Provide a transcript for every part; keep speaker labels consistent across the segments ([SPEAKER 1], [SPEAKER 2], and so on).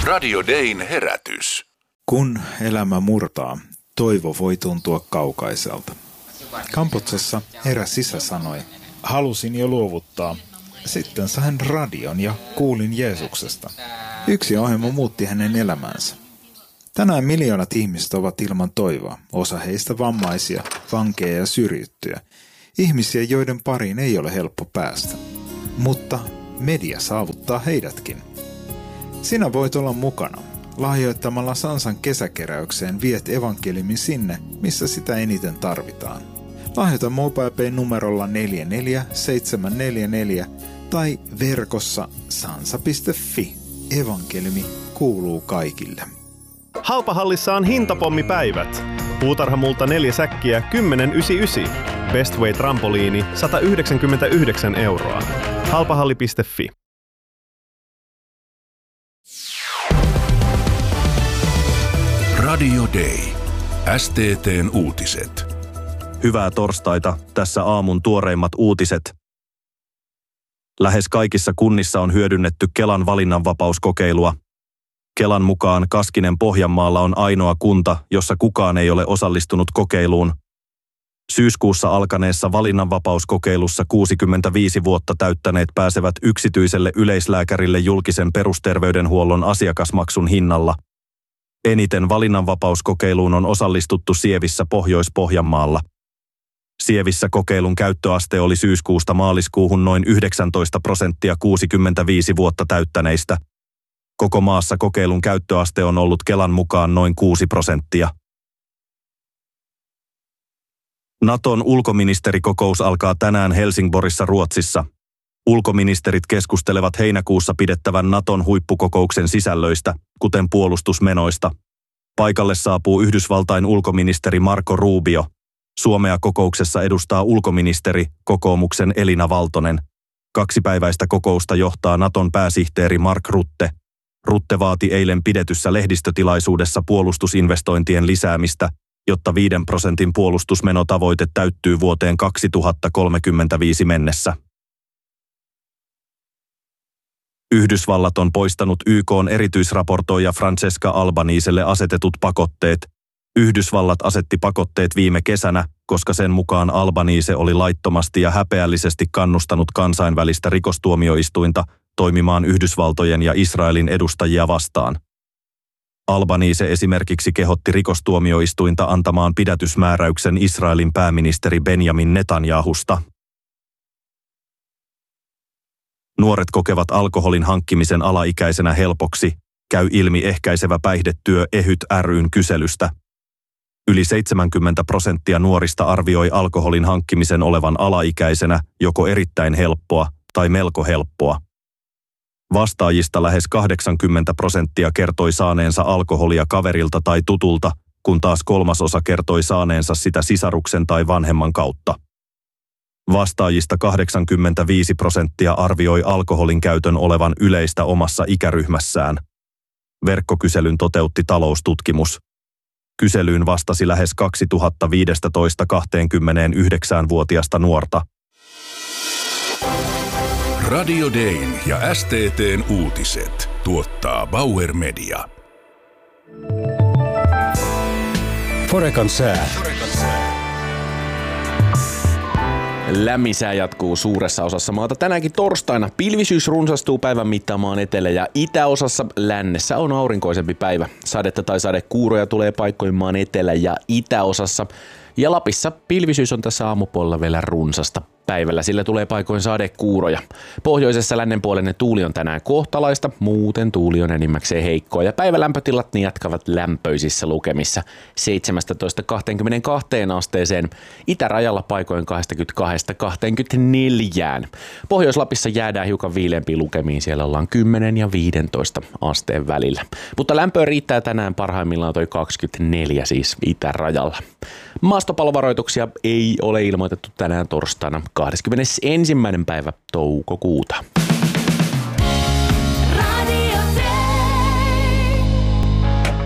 [SPEAKER 1] Radio Dayn herätys.
[SPEAKER 2] Kun elämä murtaa, toivo voi tuntua kaukaiselta. Kamputsessa eräs isä sanoi, halusin jo luovuttaa. Sitten sain radion ja kuulin Jeesuksesta. Yksi ohjelma muutti hänen elämänsä. Tänään miljoonat ihmiset ovat ilman toivoa, osa heistä vammaisia, vankeja ja syrjittyjä. Ihmisiä, joiden pariin ei ole helppo päästä. Mutta media saavuttaa heidätkin. Sinä voit olla mukana. Lahjoittamalla Sansan kesäkeräykseen viet evankeliumin sinne, missä sitä eniten tarvitaan. Lahjoita MobilePay numerolla 44744 tai verkossa sansa.fi. Evankeliumi kuuluu kaikille.
[SPEAKER 3] Halpahallissa on hintapommipäivät. Puutarhamulta 4 säkkiä 10,99. Bestway trampoliini 199 €. Halpahalli.fi.
[SPEAKER 1] Radio Day. STT:n uutiset.
[SPEAKER 4] Hyvää torstaita, tässä aamun tuoreimmat uutiset. Lähes kaikissa kunnissa on hyödynnetty Kelan valinnanvapauskokeilua. Kelan mukaan Kaskinen Pohjanmaalla on ainoa kunta, jossa kukaan ei ole osallistunut kokeiluun. Syyskuussa alkaneessa valinnanvapauskokeilussa 65 vuotta täyttäneet pääsevät yksityiselle yleislääkärille julkisen perusterveydenhuollon asiakasmaksun hinnalla. Eniten valinnanvapauskokeiluun on osallistuttu Sievissä Pohjois-Pohjanmaalla. Sievissä kokeilun käyttöaste oli syyskuusta maaliskuuhun noin 19% 65 vuotta täyttäneistä. Koko maassa kokeilun käyttöaste on ollut Kelan mukaan noin 6%. Naton ulkoministerikokous alkaa tänään Helsingborissa Ruotsissa. Ulkoministerit keskustelevat heinäkuussa pidettävän Naton huippukokouksen sisällöistä, kuten puolustusmenoista. Paikalle saapuu Yhdysvaltain ulkoministeri Marco Rubio. Suomea kokouksessa edustaa ulkoministeri, kokoomuksen Elina Valtonen. 2-päiväistä kokousta johtaa Naton pääsihteeri Mark Rutte. Rutte vaati eilen pidetyssä lehdistötilaisuudessa puolustusinvestointien lisäämistä, jotta 5% puolustusmenotavoite täyttyy vuoteen 2035 mennessä. Yhdysvallat on poistanut YK:n erityisraportoija Francesca Albaniselle asetetut pakotteet. Yhdysvallat asetti pakotteet viime kesänä, koska sen mukaan Albanise oli laittomasti ja häpeällisesti kannustanut kansainvälistä rikostuomioistuinta toimimaan Yhdysvaltojen ja Israelin edustajia vastaan. Albanise esimerkiksi kehotti rikostuomioistuinta antamaan pidätysmääräyksen Israelin pääministeri Benjamin Netanyahusta. Nuoret kokevat alkoholin hankkimisen alaikäisenä helpoksi, käy ilmi ehkäisevä päihdetyö EHYT ry:n kyselystä. Yli 70% nuorista arvioi alkoholin hankkimisen olevan alaikäisenä joko erittäin helppoa tai melko helppoa. Vastaajista lähes 80% kertoi saaneensa alkoholia kaverilta tai tutulta, kun taas 1/3 kertoi saaneensa sitä sisaruksen tai vanhemman kautta. Vastaajista 85% arvioi alkoholin käytön olevan yleistä omassa ikäryhmässään. Verkkokyselyn toteutti Taloustutkimus. Kyselyyn vastasi lähes 2015-29-vuotiaista nuorta.
[SPEAKER 1] Radio Dayn ja STT:n uutiset tuottaa Bauer Media.
[SPEAKER 5] Forecan sää.
[SPEAKER 6] Lämmin sää jatkuu suuressa osassa maata tänäänkin torstaina. Pilvisyys runsastuu päivän mittaamaan etelä- ja itäosassa. Lännessä on aurinkoisempi päivä. Sadetta tai sadekuuroja tulee paikkoin maan etelä- ja itäosassa. Ja Lapissa pilvisyys on tässä aamupuolella vielä runsasta. Päivällä sillä tulee paikoin sadekuuroja. Pohjoisessa lännenpuoleinen tuuli on tänään kohtalaista, muuten tuuli on enimmäkseen heikkoa ja päivälämpötilat jatkavat lämpöisissä lukemissa 17-22 asteeseen. Itärajalla paikoin 22-24. Pohjois-Lapissa jäädään hiukan viileämpiin lukemiin, siellä ollaan 10 ja 15 asteen välillä. Mutta lämpöä riittää tänään parhaimmillaan toi 24 siis itärajalla. Maastopallovaroituksia ei ole ilmoitettu tänään torstaina 21. päivä toukokuuta.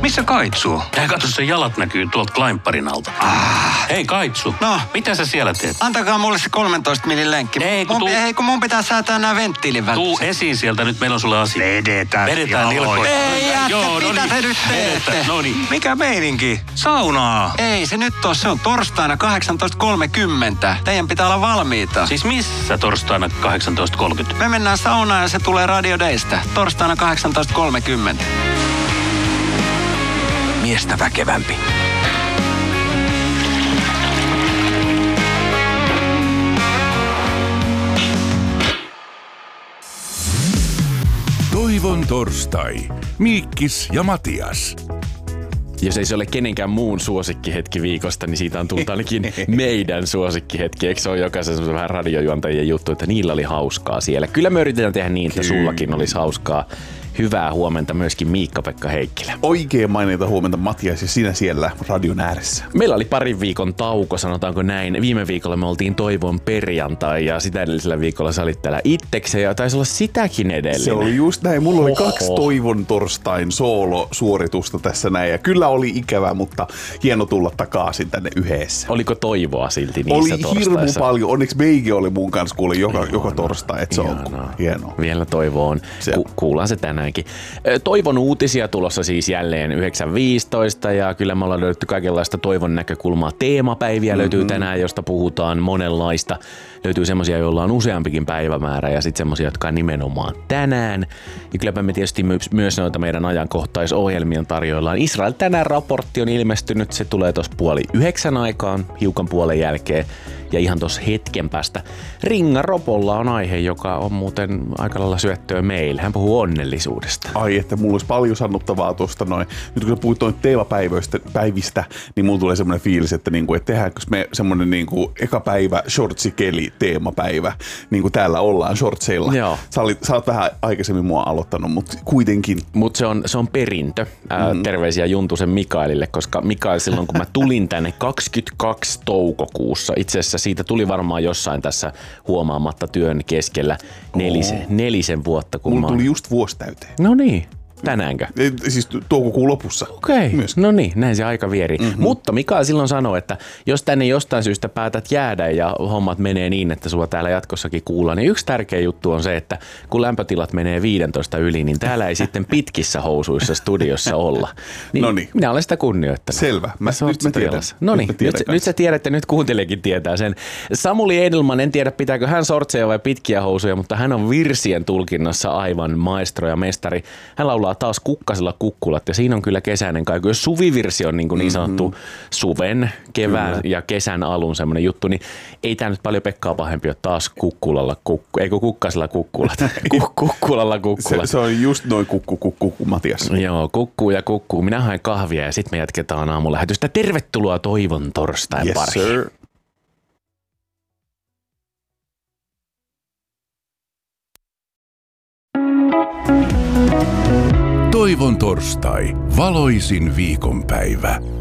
[SPEAKER 7] Missä Kaitsu?
[SPEAKER 8] Katso, se jalat näkyy tuolta Kleinparin alta. Hei Kaitsu,
[SPEAKER 7] No?
[SPEAKER 8] mitä sä siellä teet?
[SPEAKER 7] Antakaa mulle se 13 millin lenkki. Kun mun pitää säätää nää venttiilin välissä.
[SPEAKER 8] Tuu esiin sieltä, nyt meillä on sulle asia. Vedetään nilkoista.
[SPEAKER 7] Ei jätkä,
[SPEAKER 8] Joo, no
[SPEAKER 7] mitä
[SPEAKER 8] niin.
[SPEAKER 7] te nyt teette?
[SPEAKER 8] No niin.
[SPEAKER 7] Mikä meininki? Saunaa. Ei se nyt oo, se on torstaina 18.30. Teidän pitää olla valmiita.
[SPEAKER 8] Siis missä torstaina 18.30?
[SPEAKER 7] Me mennään saunaan ja se tulee Radio Daystä. Torstaina 18.30. Miestä väkevämpi.
[SPEAKER 1] Toivon torstai. Miikkis ja Matias.
[SPEAKER 6] Jos ei se ole kenenkään muun suosikkihetki viikosta, niin siitä on tullut ainakin meidän suosikkihetki. Eikö se ole jokaisen vähän radiojuontajien juttu, että niillä oli hauskaa siellä. Kyllä me yritetään tehdä niin, että sullakin olisi hauskaa. Hyvää huomenta myöskin Miikka-Pekka Heikkilä.
[SPEAKER 9] Oikein mainita huomenta Matias ja sinä siellä radion ääressä.
[SPEAKER 6] Meillä oli parin viikon tauko, sanotaanko näin. Viime viikolla me oltiin Toivon perjantai ja sitä edellisellä viikolla sä olit täällä itsekseen ja taisi olla sitäkin edellinen.
[SPEAKER 9] Se oli just näin. Mulla oli 2 Toivon torstain soolosuoritusta tässä näin ja kyllä oli ikävä, mutta hieno tulla takaisin tänne yhdessä.
[SPEAKER 6] Oliko toivoa silti niissä
[SPEAKER 9] oli
[SPEAKER 6] torstaissa?
[SPEAKER 9] Oli hirmu paljon. Onneksi Meigi oli mun kanssa kuuli joka torstai, että se on hienoa.
[SPEAKER 6] Vielä toivo on. Kuullaan se tänäänkin. Toivon uutisia tulossa siis jälleen 9.15 ja kyllä me ollaan löydetty kaikenlaista toivon näkökulmaa. Teemapäiviä löytyy tänään, josta puhutaan monenlaista. Löytyy semmosia, joilla on useampikin päivämäärä ja sitten semmosia, jotka on nimenomaan tänään. Ja kylläpä me tietysti myös noita meidän ajankohtaisohjelmien tarjoillaan. Israel tänään raportti on ilmestynyt, se tulee tuossa 8:30 aikaan, hiukan puolen jälkeen. Ja ihan tuossa hetken päästä Ringa Ropolla on aihe, joka on muuten aika lailla syöttöä meille. Hän puhuu onnellisuudesta.
[SPEAKER 9] Ai, että mulla olisi paljon sanottavaa tuosta noin. Nyt kun sä puhuit noin teemapäivistä, niin mulla tulee semmoinen fiilis, että tehdäänkö me semmoinen eka päivä shortsikeli teemapäivä, niin kuin täällä ollaan shortseilla.
[SPEAKER 6] Joo.
[SPEAKER 9] Sä oot vähän aikaisemmin mua aloittanut, mutta kuitenkin.
[SPEAKER 6] Mutta se on perintö. Terveisiä Juntusen Mikaelille, koska Mikael silloin kun mä tulin tänne 22 toukokuussa, itse asiassa siitä tuli varmaan jossain tässä huomaamatta työn keskellä nelisen vuotta. Kun
[SPEAKER 9] mulla tuli just vuosi täyteen.
[SPEAKER 6] No niin. Tänäänkö?
[SPEAKER 9] Siis toukokuun lopussa.
[SPEAKER 6] Okei, no niin, näin se aika vieri. Mutta Mikael silloin sanoi, että jos tänne jostain syystä päätät jäädä ja hommat menee niin, että sua täällä jatkossakin kuullaan, niin yksi tärkeä juttu on se, että kun lämpötilat menee 15 yli, niin täällä ei sitten pitkissä housuissa studiossa olla. Niin, minä olen sitä kunnioittanut.
[SPEAKER 9] Selvä, nyt mä tiedän.
[SPEAKER 6] No niin, nyt sä tiedät ja nyt kuuntelijakin tietää sen. Samuli Edelman, en tiedä pitääkö hän sortseja vai pitkiä housuja, mutta hän on virsien tulkinnassa aivan maestro ja mestari. Hän laulaa taas Kukkasella kukkulat ja siinä on kyllä kesäinen kaiku. Jos suvivirsi on niin sanottu suven, kevään ja kesän alun semmoinen juttu, niin ei tää nyt paljon Pekkaa pahempi ole taas Kukkasella kukkulat. Kukkulalla kukkulat.
[SPEAKER 9] Se on just noin kukku Matias.
[SPEAKER 6] Joo, kukkuu ja kukkuu. Minä haen kahvia ja sitten me jatketaan aamulähetystä. Tervetuloa Toivon torstain pariin.
[SPEAKER 9] Yes, sir.
[SPEAKER 1] Toivon torstai. Valoisin viikonpäivä.